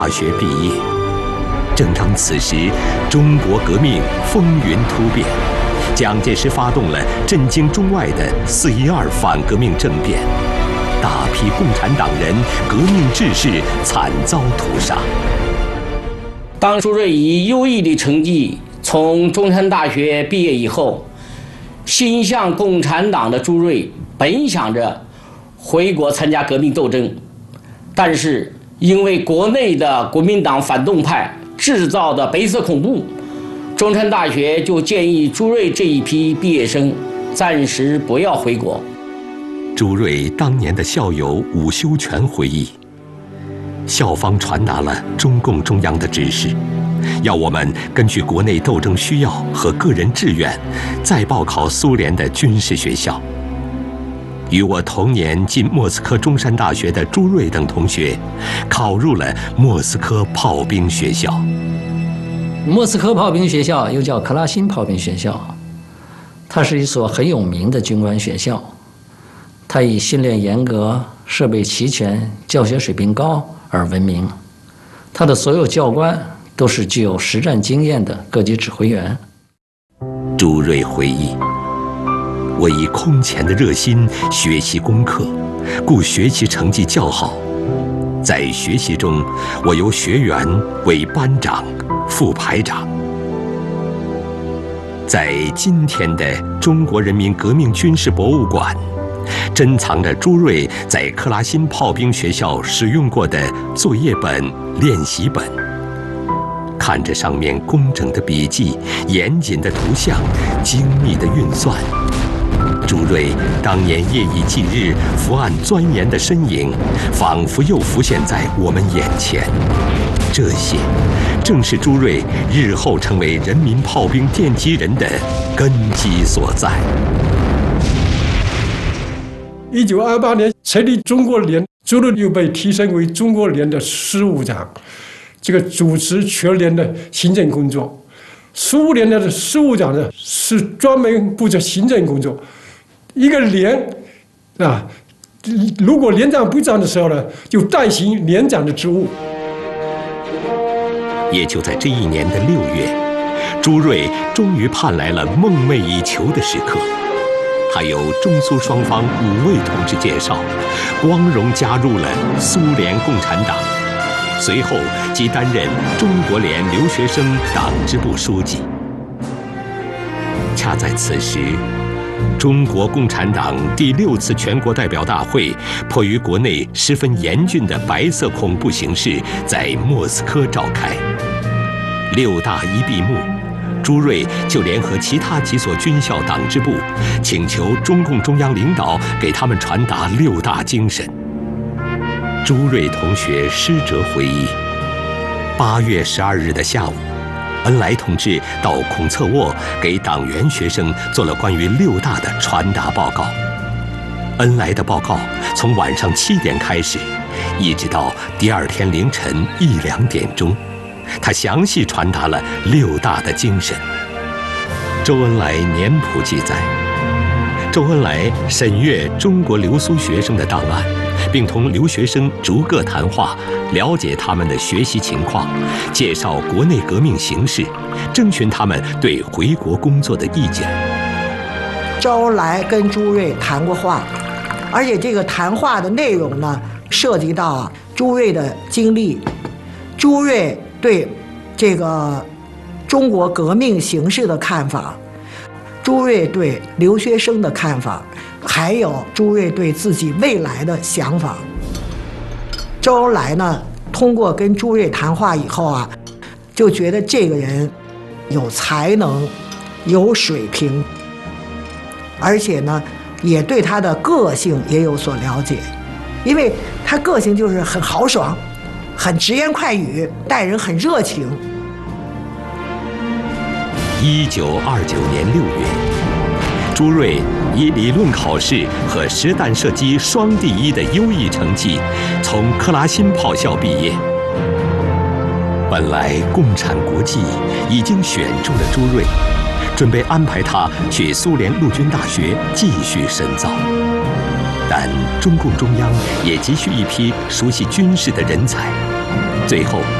大学毕业。正当此时，中国革命风云突变，蒋介石发动了震惊中外的4·12反革命政变，大批共产党人、革命志士惨遭屠杀。 当朱瑞以优异的成绩从中山大学毕业以后，心向共产党的朱瑞本想着回国参加革命斗争，但是因为国内的国民党反动派制造的白色恐怖，中山大学就建议朱瑞这一批毕业生暂时不要回国。 朱瑞当年的校友伍修权回忆，校方传达了中共中央的指示，要我们根据国内斗争需要和个人志愿，再报考苏联的军事学校。与我同年进莫斯科中山大学的朱瑞等同学，考入了莫斯科炮兵学校。 莫斯科炮兵学校又叫克拉辛炮兵学校，它是一所很有名的军官学校。它以训练严格、设备齐全、教学水平高而闻名。它的所有教官都是具有实战经验的各级指挥员。 朱瑞回忆，我以空前的热心学习功课，故学习成绩较好。在学习中，我由学员为班长、副排长。在今天的中国人民革命军事博物馆，珍藏着朱瑞在克拉辛炮兵学校使用过的作业本、练习本。看着上面工整的笔记、严谨的图像、精密的运算，朱瑞当年夜以继日伏案钻研的身影，仿佛又浮现在我们眼前。这些正是朱瑞日后成为人民炮兵奠基人的根基所在。 1928年成立中国联，朱瑞又被提升为中国联的事务长，这个主持全联的行政工作。苏联的事务长呢，是专门负责行政工作。一个连啊，如果连长不在的时候呢，就代行连长的职务。 也就在这一年的6月，朱瑞终于盼来了梦寐以求的时刻。他由中苏双方5位同志介绍，光荣加入了苏联共产党，随后即担任中国联留学生党支部书记。恰在此时，中国共产党第6次全国代表大会迫于国内十分严峻的白色恐怖形势，在莫斯科召开。6大一闭幕，朱瑞就联合其他几所军校党支部，请求中共中央领导给他们传达6大精神。朱瑞同学施哲回忆，8月12日的下午，恩来同志到孔策沃给党员学生做了关于6大的传达报告。恩来的报告从晚上7点开始，一直到第2天凌晨1、2点钟，他详细传达了6大的精神。周恩来年谱记载，周恩来审阅中国留苏学生的档案，并同留学生逐个谈话，了解他们的学习情况，介绍国内革命形势，征询他们对回国工作的意见。 周恩来跟朱瑞谈过话，而且这个谈话的内容呢，涉及到朱瑞的经历，朱瑞对这个中国革命形势的看法，朱瑞对留学生的看法，还有朱瑞对自己未来的想法。周恩来呢，通过跟朱瑞谈话以后啊，就觉得这个人有才能、有水平，而且呢，也对他的个性也有所了解，因为他个性就是很豪爽、很直言快语，待人很热情。 1929年6月，朱瑞以理论考试和实弹射击双第一的优异成绩，从克拉辛炮校毕业。本来共产国际已经选中了朱瑞，准备安排他去苏联陆军大学继续深造，但中共中央也急需一批熟悉军事的人才。 最后